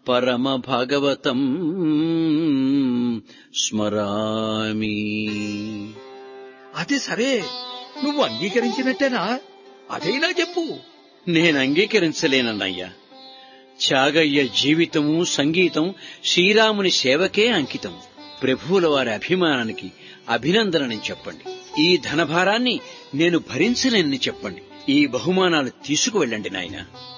పరమ భాగవతం స్మరామి. అది సరే, నువ్వు అంగీకరించినట్టేనా? అదైనా చెప్పు. నేను అంగీకరించలేనన్నయ్యా. త్యాగయ్య జీవితము సంగీతం శ్రీరాముని సేవకే అంకితం. ప్రభువుల వారి అభిమానానికి అభినందనని చెప్పండి. ఈ ధనభారాన్ని నేను భరించలేనని చెప్పండి. ఈ బహుమానాలు తీసుకువెళ్ళండి నాయనా.